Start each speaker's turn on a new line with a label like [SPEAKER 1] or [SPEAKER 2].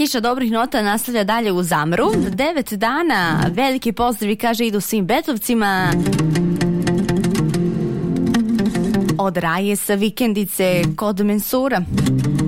[SPEAKER 1] Kiša dobrih nota nastavlja dalje u Zamru. 9 dana, veliki pozdravi, kaže, idu svim betovcima. Od Raje sa vikendice kod Mensura.